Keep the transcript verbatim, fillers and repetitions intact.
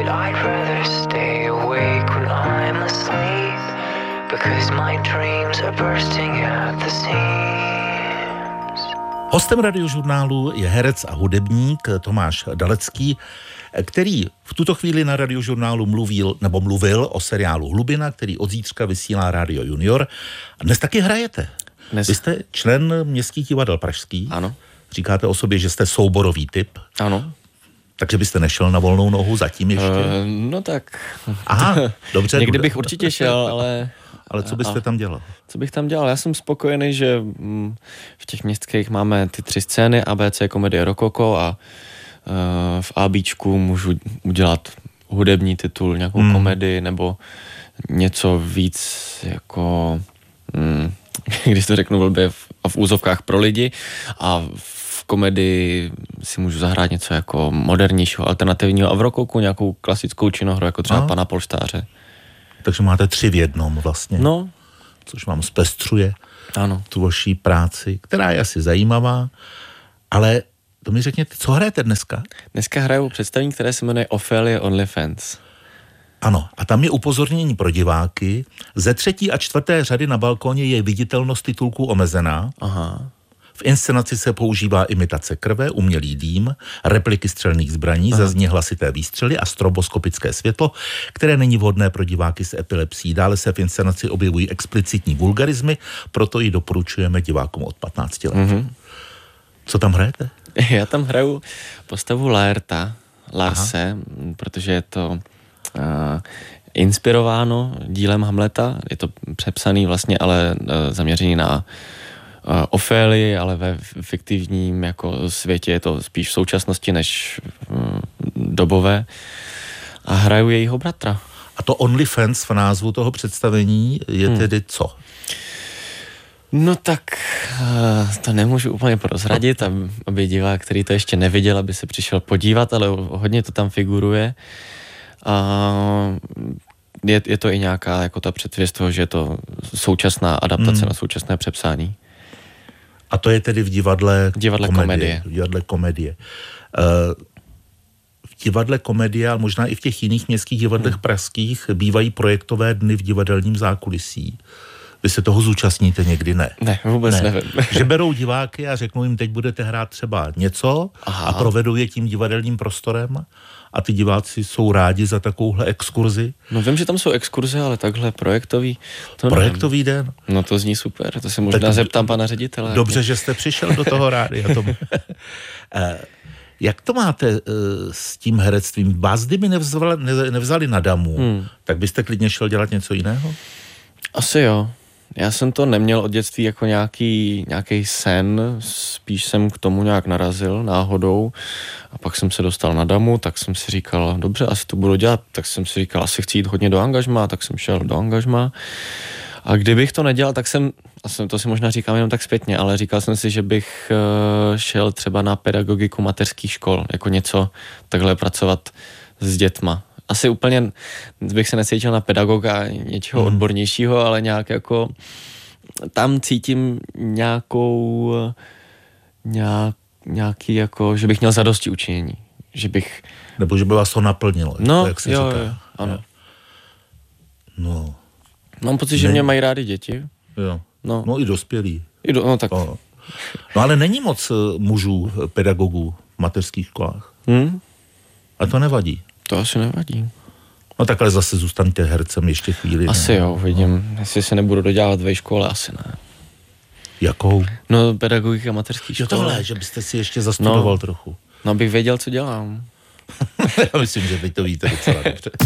I'd rather stay awake when I'm asleep, because my dreams are bursting at the seams. Hostem Radiožurnálu je herec a hudebník Tomáš Dalecký, který v tuto chvíli na Radiožurnálu mluvil, nebo mluvil o seriálu Hlubina, který od zítřka vysílá Rádio Junior. A dnes taky hrajete. Dnes... Vy jste člen Městských divadel pražských. Ano. Říkáte o sobě, že jste souborový typ. Ano. Takže byste nešel na volnou nohu zatím ještě? Uh, no tak. Aha, dobře. Někdy bych určitě šel, ale... Ale co byste tam dělal? Co bych tam dělal? Já jsem spokojený, že v těch městských máme ty tři scény, A B C, komedie, rokoko a v ABčku můžu udělat hudební titul, nějakou hmm. komedii nebo něco víc jako, hmm, když to řeknu blbě, v, v úzovkách pro lidi, a v komedii si můžu zahrát něco jako modernějšího, alternativního, a v rokoku nějakou klasickou činohru, jako třeba a? Pana Polštáře. Takže máte tři v jednom vlastně. No. Což vám zpestřuje ano. tu vaší práci, která je asi zajímavá, ale to mi řekněte, co hrajete dneska? Dneska hraju představení, které se jmenuje Ophelia OnlyFans. Ano, a tam je upozornění pro diváky. Ze třetí a čtvrté řady na balkóně je viditelnost titulků omezená. Aha. V inscenaci se používá imitace krve, umělý dým, repliky střelných zbraní, Aha. zazní hlasité výstřely a stroboskopické světlo, které není vhodné pro diváky s epilepsií. Dále se v inscenaci objevují explicitní vulgarizmy, proto ji doporučujeme divákům od patnácti let. Mm-hmm. Co tam hrajete? Já tam hraju postavu Laerta, Larse, Aha. protože je to uh, inspirováno dílem Hamleta, je to přepsaný vlastně, ale uh, zaměřený na uh, Ofélii, ale ve fiktivním jako světě je to spíš v současnosti než uh, dobové, a hraju jejího bratra. A to OnlyFans v názvu toho představení je hmm. tedy co? No tak to nemůžu úplně prozradit, aby divák, který to ještě neviděl, aby se přišel podívat, ale hodně to tam figuruje. A je, je to i nějaká jako ta předvěst toho, že je to současná adaptace hmm. na současné přepsání. A to je tedy v divadle, divadle komedie. komedie. V divadle komedie. Uh, v divadle komedie, ale možná i v těch jiných městských divadlech hmm. pražských bývají projektové dny v divadelním zákulisí. Vy se toho zúčastníte někdy? Ne. Ne, vůbec ne. nevím. Že berou diváky a řeknou jim, teď budete hrát třeba něco Aha. a provedou je tím divadelním prostorem a ty diváci jsou rádi za takovouhle exkurzi. No vím, že tam jsou exkurze, ale takhle projektový. To projektový nevím. Den? No to zní super, to se možná tak zeptám pana ředitele. Dobře, že jste přišel do toho rádia. Tomu. Jak to máte s tím herectvím? Vás kdyby nevzali, nevzali na damu, hmm. tak byste klidně šel dělat něco jiného? Asi jo. Já jsem to neměl od dětství jako nějaký, nějaký sen, spíš jsem k tomu nějak narazil náhodou a pak jsem se dostal na damu, tak jsem si říkal, dobře, asi to budu dělat, tak jsem si říkal, asi chci jít hodně do angažmá, tak jsem šel do angažmá a kdybych to nedělal, tak jsem, a jsem to si možná říkám jenom tak zpětně, ale říkal jsem si, že bych šel třeba na pedagogiku mateřských škol, jako něco takhle pracovat s dětma. Asi úplně bych se necítil na pedagoga, něčeho hmm. odbornějšího, ale nějak jako tam cítím nějakou nějak, nějaký jako, že bych měl zadosti učinění, že bych... Nebo že by vás to naplnilo, no, jak se jo, říká. Jo, ano. No. Mám pocit, že ne... mě mají rádi děti. Jo. No, no i dospělí. I do, no tak. No. no ale není moc mužů, pedagogů v mateřských školách. Hmm? A to nevadí. To asi nevadí. No takhle zase zůstaňte hercem ještě chvíli. Asi ne? Jo, vidím. No. Jestli se nebudu dodělat ve škole, asi ne. Jakou? No pedagogika mateřských škol. Jo tohle, že byste si ještě zastudoval no, trochu. No abych věděl, co dělám. Já myslím, že vy to víte docela dobře.